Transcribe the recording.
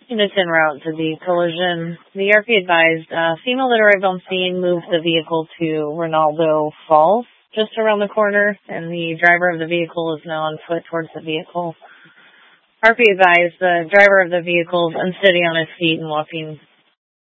Units en route to the collision. The RP advised, female that arrived on scene moved the vehicle to Ronaldo Falls, just around the corner, and the driver of the vehicle is now on foot towards the vehicle. RP advised the driver of the vehicle is unsteady on his feet and walking